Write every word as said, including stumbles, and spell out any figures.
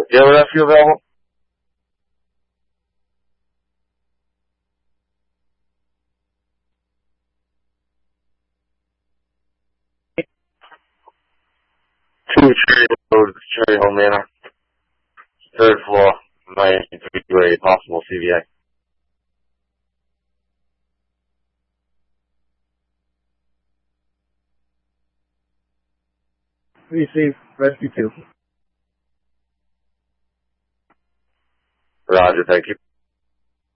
Do you have a rescue available? Two Cherry Road, Cherry Hill Manor. Third floor, Miami three a possible C V A. Receive rescue two. Roger, thank you.